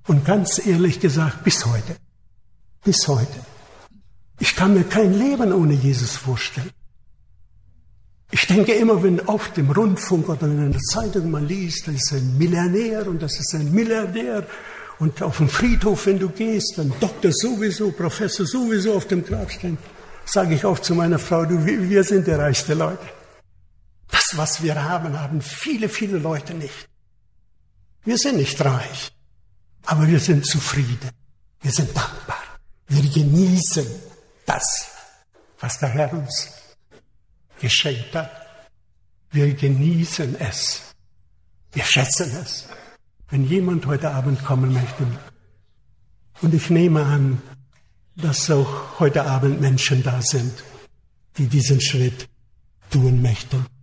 Und ganz ehrlich gesagt, bis heute. Ich kann mir kein Leben ohne Jesus vorstellen. Ich denke immer, wenn oft im Rundfunk oder in der Zeitung man liest, das ist ein Millionär und das ist ein Milliardär. Und auf dem Friedhof, wenn du gehst, dann Doktor sowieso, Professor sowieso auf dem Grabstein, sage ich oft zu meiner Frau, wir sind die reichste Leute. Das, was wir haben, haben viele, viele Leute nicht. Wir sind nicht reich, aber wir sind zufrieden. Wir sind dankbar. Wir genießen das, was der Herr uns geschenkt hat. Wir genießen es. Wir schätzen es. Wenn jemand heute Abend kommen möchte, und ich nehme an, dass auch heute Abend Menschen da sind, die diesen Schritt tun möchten.